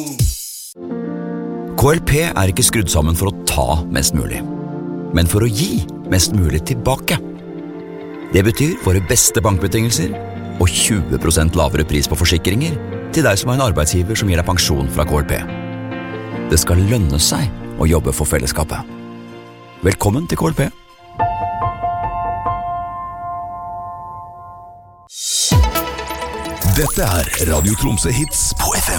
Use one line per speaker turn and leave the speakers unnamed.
KLP er ikke skrudd sammen for å ta mest mulig, men for å gi mest mulig tilbake. Det betyr våre beste bankbetingelser og 20% lavere pris på forsikringer til deg som har en arbeidsgiver som gir deg pensjon fra KLP. Det skal lønne seg å jobbe for fellesskapet. Velkommen til KLP.
Dette er Radio Tromsø Hits på FM